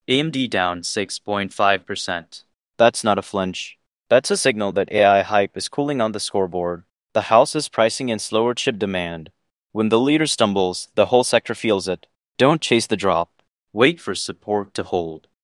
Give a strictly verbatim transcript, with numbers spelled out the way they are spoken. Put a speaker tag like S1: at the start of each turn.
S1: A M D down six point five percent.
S2: That's not a flinch. That's a signal that A I hype is cooling on the scoreboard. The house is pricing in slower chip demand. When the leader stumbles, the whole sector feels it. Don't chase the drop.
S1: Wait for support to hold.